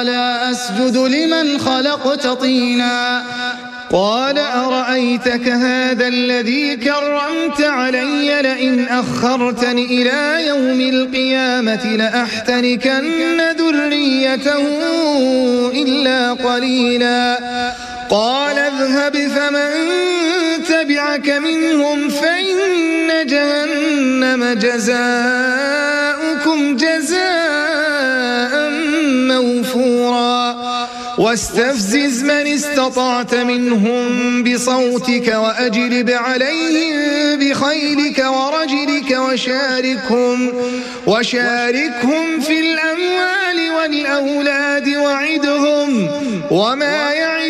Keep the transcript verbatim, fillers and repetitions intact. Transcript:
لا أسجد لمن خلقت طينا قال أرأيتك هذا الذي كرمت علي لئن أخرتني إلى يوم القيامة لأحتركن ذريته إلا قليلا قال اذهب فمن تبعك منهم فإن جهنم جزاؤكم جزاء موفورا واستفزز من استطعت منهم بصوتك وأجلب عليهم بخيلك ورجلك وشاركهم, وشاركهم في الأموال والأولاد وعدهم وما يعد